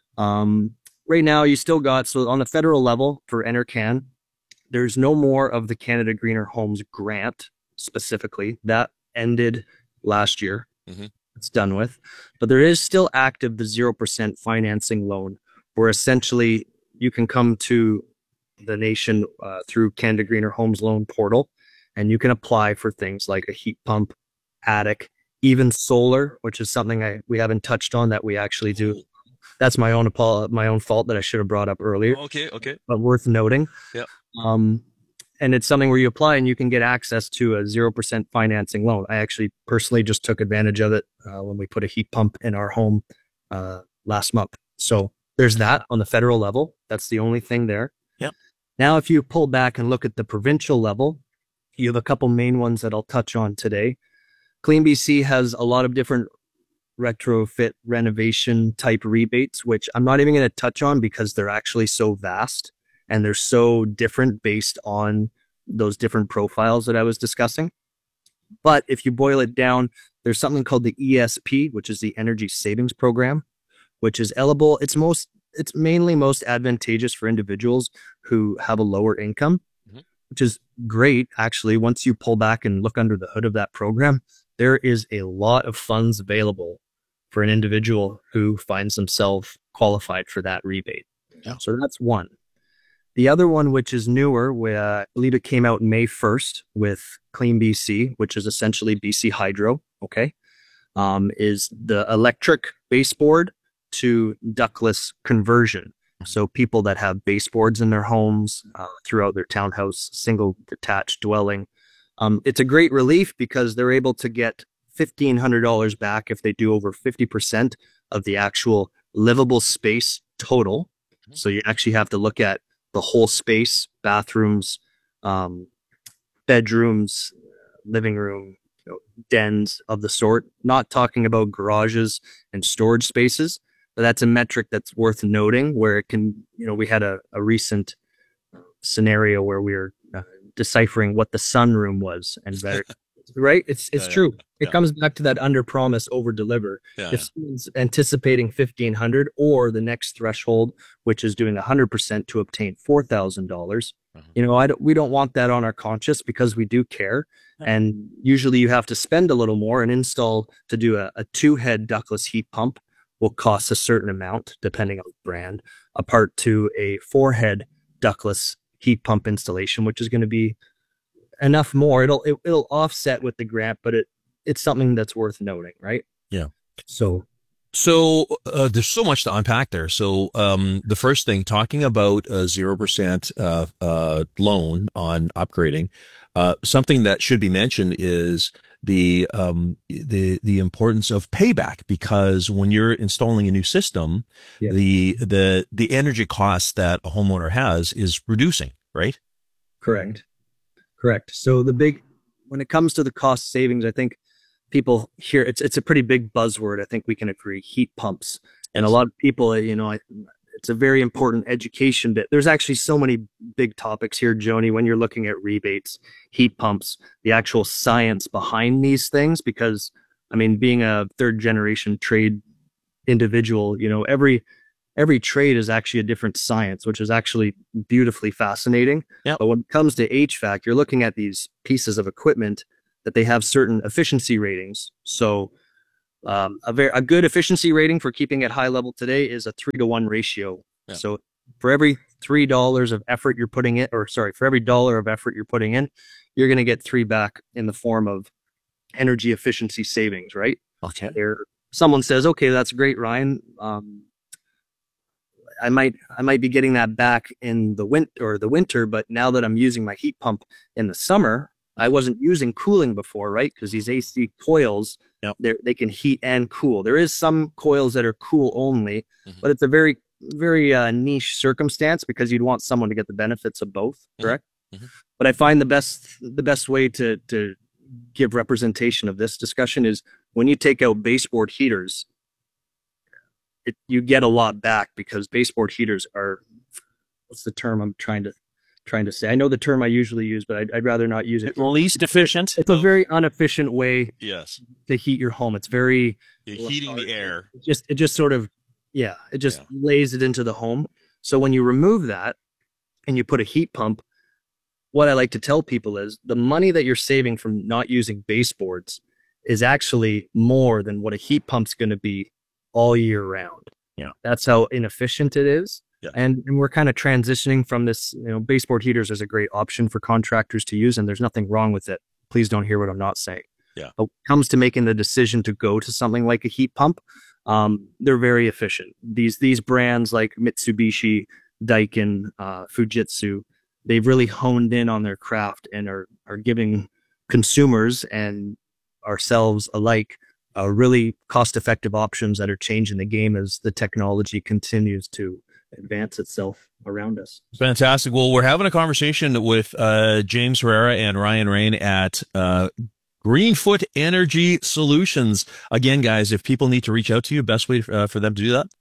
Um, right now, you still got, so on the federal level for Enercan, there's no more of the Canada Greener Homes grant specifically. That ended last year. Mm-hmm. It's done with. But there is still active the zero percent financing loan, where essentially you can come to the nation uh, through Canada Greener Homes loan portal, and you can apply for things like a heat pump, attic, even solar, which is something I we haven't touched on that we actually do. That's my own my own fault that I should have brought up earlier. Okay, okay. But worth noting. Yeah. Um, and it's something where you apply and you can get access to a zero percent financing loan. I actually personally just took advantage of it uh, when we put a heat pump in our home uh, last month. So there's that on the federal level. That's the only thing there. Yep. Now, if you pull back and look at the provincial level, you have a couple main ones that I'll touch on today. Clean B C has a lot of different retrofit renovation type rebates, which I'm not even going to touch on because they're actually so vast and they're so different based on those different profiles that I was discussing. But if you boil it down, there's something called the E S P, which is the Energy Savings Program, which is eligible. It's most, it's mainly most advantageous for individuals who have a lower income, mm-hmm. which is great. Actually, once you pull back and look under the hood of that program, there is a lot of funds available for an individual who finds themselves qualified for that rebate. Yeah. So that's one. The other one, which is newer, uh, I believe it came out May first with Clean B C, which is essentially B C Hydro, okay, um, is the electric baseboard to ductless conversion. So people that have baseboards in their homes, uh, throughout their townhouse, single detached dwelling, um, it's a great relief because they're able to get fifteen hundred dollars back if they do over fifty percent of the actual livable space total. Mm-hmm. So you actually have to look at the whole space, bathrooms, um, bedrooms, living room, you know, dens of the sort, not talking about garages and storage spaces. But that's a metric that's worth noting, where it can, you know, we had a, a recent scenario where we were uh, deciphering what the sunroom was, and better, right? It's it's yeah, true. Yeah. It yeah. comes back to that under promise, over deliver. Yeah, if someone's anticipating fifteen hundred or the next threshold, which is doing a hundred percent to obtain four thousand dollars, mm-hmm. you know, I don't, we don't want that on our conscience because we do care. Yeah. And usually you have to spend a little more. And install to do a, a two head ductless heat pump will cost a certain amount depending on the brand, apart to a four head ductless heat pump installation, which is going to be enough more. It'll it, it'll offset with the grant, but it it's something that's worth noting, right? Yeah. So, so uh, there's so much to unpack there. So um, the first thing, talking about a zero percent uh, uh, loan on upgrading, uh, something that should be mentioned is the um the the importance of payback, because when you're installing a new system, yeah. the the the energy cost that a homeowner has is reducing, right? Correct. Correct. So the big, when it comes to the cost savings, I think people hear it's it's a pretty big buzzword. I think we can agree, heat pumps. And a lot of people, you know, I, it's a very important education bit. There's actually so many big topics here, Joni, when you're looking at rebates, heat pumps, the actual science behind these things, because I mean, being a third generation trade individual, you know, every every trade is actually a different science, which is actually beautifully fascinating. Yep. But when it comes to H V A C, you're looking at these pieces of equipment that they have certain efficiency ratings. So um, a very a good efficiency rating for keeping it high level today is a three to one ratio. Yeah. So for every three dollars of effort you're putting in, or sorry, for every dollar of effort you're putting in, you're going to get three back in the form of energy efficiency savings, right? Okay. There, someone says, okay, that's great, Ryan. Um, I might, I might be getting that back in the winter or the winter, but now that I'm using my heat pump in the summer, I wasn't using cooling before, right? Because these A C coils, yep. they they can heat and cool. There is some coils that are cool only, mm-hmm. but it's a very, very uh, niche circumstance because you'd want someone to get the benefits of both, correct? Mm-hmm. But I find the best, the best way to to give representation of this discussion is when you take out baseboard heaters, it, you get a lot back because baseboard heaters are, what's the term I'm trying to trying to say? I know the term I usually use, but I'd, I'd rather not use it. Least efficient. It's a very inefficient way yes. to heat your home. It's very You're heating the air. It just it just sort of yeah, it just yeah. lays it into the home. So when you remove that and you put a heat pump, what I like to tell people is the money that you're saving from not using baseboards is actually more than what a heat pump's going to be all year round. Yeah. That's how inefficient it is. Yeah. And, and we're kind of transitioning from this, you know, baseboard heaters is a great option for contractors to use, and there's nothing wrong with it. Please don't hear what I'm not saying. Yeah. But when it comes to making the decision to go to something like a heat pump, um, they're very efficient. These, these brands like Mitsubishi, Daikin, uh, Fujitsu, they've really honed in on their craft and are, are giving consumers and ourselves alike uh, really cost-effective options that are changing the game as the technology continues to advance itself around us. Fantastic. Well, we're having a conversation with uh, James Herrera and Ryan Rain at uh, Greenfoot Energy Solutions. Again, guys, if people need to reach out to you, best way uh, for them to do that?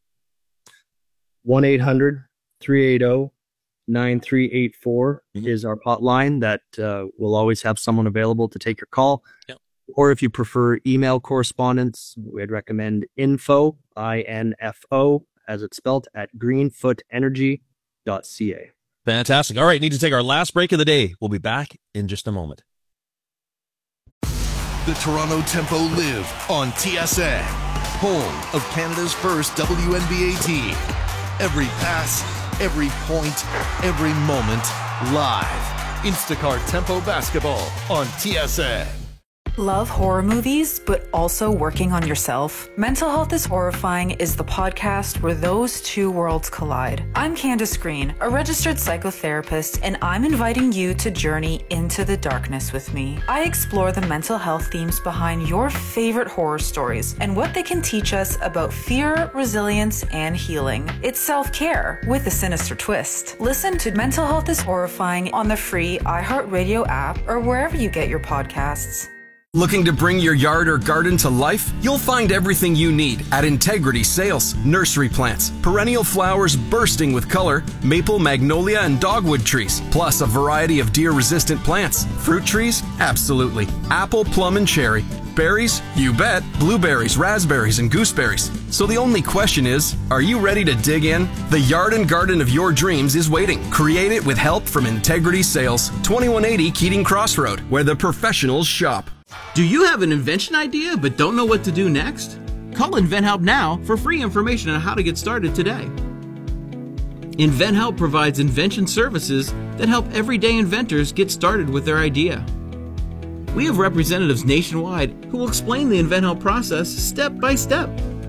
one eight hundred, three eight zero, nine three eight four mm-hmm. is our hotline that uh, will always have someone available to take your call. Yep. Or if you prefer email correspondence, we'd recommend info, I N F O, as it's spelled, at greenfoot energy dot c a. Fantastic. All right, need to take our last break of the day. We'll be back in just a moment. The Toronto Tempo live on T S A, home of Canada's first W N B A team. Every pass, every point, every moment, live. Instacart Tempo Basketball on T S A. Love horror movies, but also working on yourself? Mental Health is Horrifying is the podcast where those two worlds collide. I'm Candace Green, a registered psychotherapist, and I'm inviting you to journey into the darkness with me. I explore the mental health themes behind your favorite horror stories and what they can teach us about fear, resilience, and healing. It's self-care with a sinister twist. Listen to Mental Health is Horrifying on the free iHeartRadio app or wherever you get your podcasts. Looking to bring your yard or garden to life? You'll find everything you need at Integrity Sales. Nursery plants, perennial flowers bursting with color, maple, magnolia, and dogwood trees, plus a variety of deer-resistant plants. Fruit trees? Absolutely. Apple, plum, and cherry. Berries? You bet. Blueberries, raspberries, and gooseberries. So the only question is, are you ready to dig in? The yard and garden of your dreams is waiting. Create it with help from Integrity Sales. twenty-one eighty Keating Crossroad, where the professionals shop. Do you have an invention idea but don't know what to do next? Call InventHelp now for free information on how to get started today. InventHelp provides invention services that help everyday inventors get started with their idea. We have representatives nationwide who will explain the InventHelp process step by step.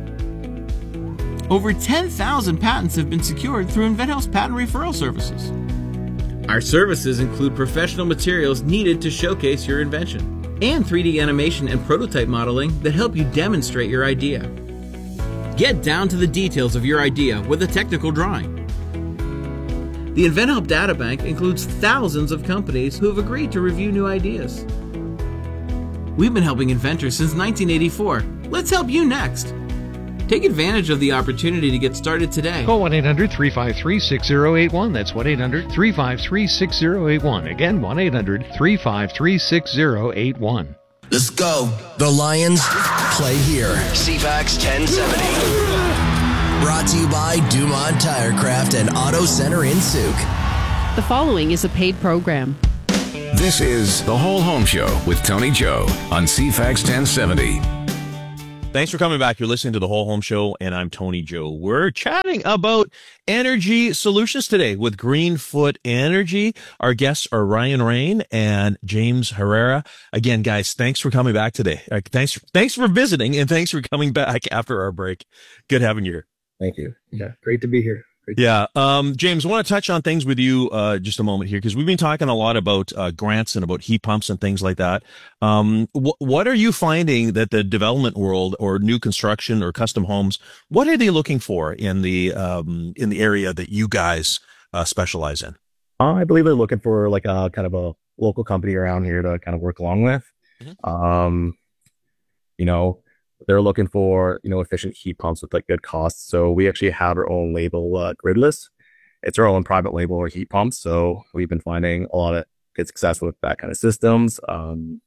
Over ten thousand patents have been secured through InventHelp's patent referral services. Our services include professional materials needed to showcase your invention, and three D animation and prototype modeling that help you demonstrate your idea. Get down to the details of your idea with a technical drawing. The InventHelp Databank includes thousands of companies who have agreed to review new ideas. We've been helping inventors since nineteen eighty-four. Let's help you next. Take advantage of the opportunity to get started today. Call one eight hundred three five three six zero eight one. That's one eight hundred three five three six zero eight one. Again, one eight hundred three five three six zero eight one. Let's go. The Lions play here. C FAX ten seventy. Brought to you by Dumont Tirecraft and Auto Center in Souk. The following is a paid program. This is The Whole Home Show with Tony Joe on C FAX ten seventy. Thanks for coming back. You're listening to The Whole Home Show, and I'm Tony Joe. We're chatting about energy solutions today with Greenfoot Energy. Our guests are Ryan Rain and James Herrera. Again, guys, thanks for coming back today. Uh, thanks, thanks for visiting, and thanks for coming back after our break. Good having you here. Thank you. Yeah, great to be here. Yeah. Um, James, I want to touch on things with you, uh, just a moment here, because we've been talking a lot about, uh, grants and about heat pumps and things like that. Um, wh- what are you finding that the development world or new construction or custom homes, what are they looking for in the, um, in the area that you guys, uh, specialize in? Uh, I believe they're looking for like a kind of a local company around here to kind of work along with. Mm-hmm. Um, you know, they're looking for, you know, efficient heat pumps with like good costs. So we actually have our own label, uh, Gridless. It's our own private label or heat pumps. So we've been finding a lot of good success with that kind of systems. Um,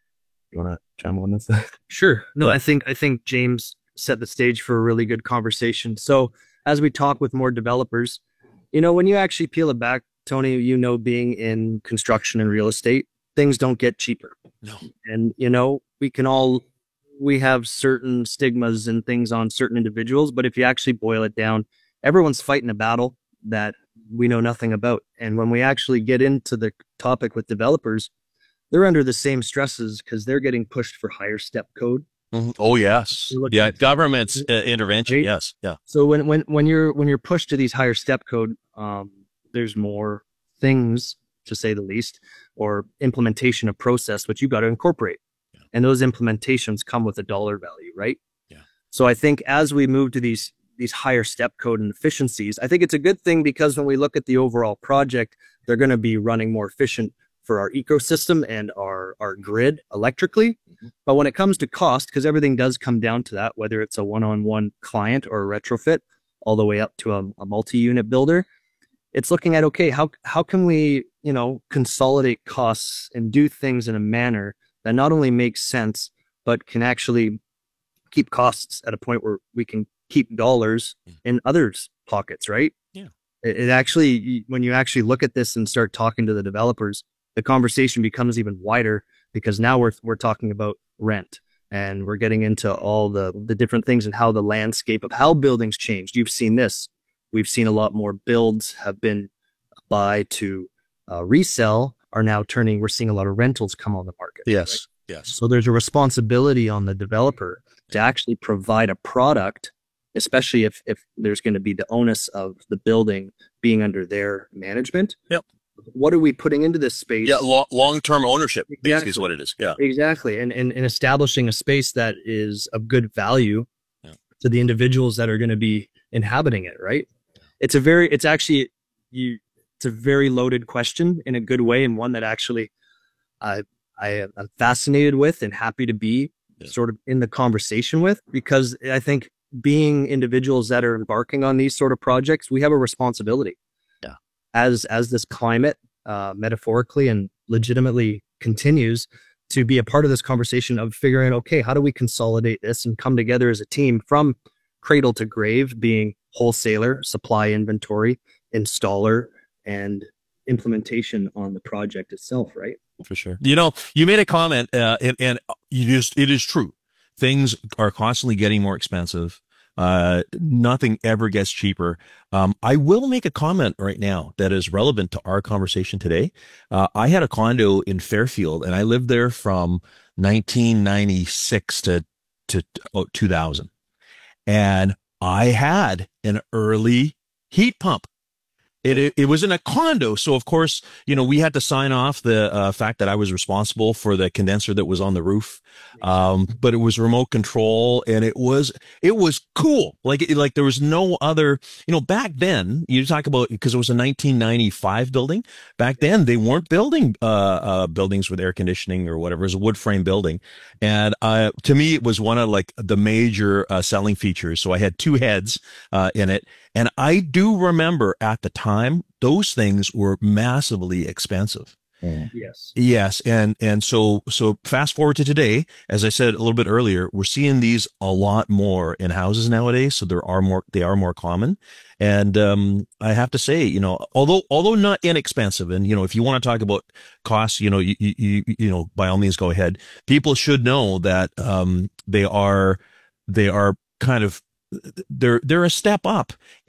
you want to chime on this? Sure. No, I think, I think James set the stage for a really good conversation. So as we talk with more developers, you know, when you actually peel it back, Tony, you know, being in construction and real estate, things don't get cheaper. No. And, you know, we can all, we have certain stigmas and things on certain individuals, but if you actually boil it down, everyone's fighting a battle that we know nothing about. And when we actually get into the topic with developers, they're under the same stresses because they're getting pushed for higher step code. Mm-hmm. Oh, yes. Yeah. Government's uh, intervention. Right? Yes. Yeah. So when, when, when you're, when you're pushed to these higher step code, um, there's more things, to say the least, or implementation of process, which you got to incorporate. And those implementations come with a dollar value, right? Yeah. So I think as we move to these these higher step code and efficiencies, I think it's a good thing because when we look at the overall project, they're going to be running more efficient for our ecosystem and our, our grid electrically. Mm-hmm. But when it comes to cost, because everything does come down to that, whether it's a one-on-one client or a retrofit, all the way up to a, a multi-unit builder, it's looking at, okay, how how can we, you know, consolidate costs and do things in a manner that not only makes sense, but can actually keep costs at a point where we can keep dollars in others' pockets, right? Yeah. It, it actually, when you actually look at this and start talking to the developers, the conversation becomes even wider because now we're we're talking about rent and we're getting into all the the different things and how the landscape of how buildings changed. You've seen this. We've seen a lot more builds have been buy to uh, resell. Are now turning, we're seeing a lot of rentals come on the market. Yes. Right? Yes. So there's a responsibility on the developer to actually provide a product, especially if, if there's going to be the onus of the building being under their management. Yep. What are we putting into this space? Yeah. Lo- long-term ownership Exactly. basically is what it is. Yeah. Exactly. And, and, and establishing a space that is of good value yeah. to the individuals that are going to be inhabiting it. Right. It's a very, it's actually, you, It's a very loaded question in a good way, and one that actually I I am fascinated with and happy to be yeah. sort of in the conversation with, because I think being individuals that are embarking on these sort of projects, we have a responsibility. Yeah. As as this climate uh, metaphorically and legitimately continues to be a part of this conversation of figuring out, okay, how do we consolidate this and come together as a team from cradle to grave, being wholesaler, supply inventory, installer, and implementation on the project itself, right? For sure. You know, you made a comment, uh, and, and you just, it is true. Things are constantly getting more expensive. Uh, nothing ever gets cheaper. Um, I will make a comment right now that is relevant to our conversation today. Uh, I had a condo in Fairfield and I lived there from nineteen ninety-six to, to about two thousand. And I had an early heat pump. It, it it was in a condo, so of course, you know, we had to sign off the uh, fact that I was responsible for the condenser that was on the roof. Um, but it was remote control, and it was it was cool. Like it, like there was no other. You know, back then you talk about because it was a nineteen ninety-five building. Back then they weren't building uh, uh buildings with air conditioning or whatever. It was a wood frame building, and uh, to me it was one of like the major uh, selling features. So I had two heads uh, in it. And I do remember at the time, those things were massively expensive. Mm. Yes. Yes. And, and so, so fast forward to today, as I said a little bit earlier, we're seeing these a lot more in houses nowadays. So there are more, they are more common. And, um, I have to say, you know, although, although not inexpensive, and, you know, if you want to talk about costs, you know, you, you, you know, by all means go ahead. People should know that, um, they are, they are kind of, they're, they're a step up.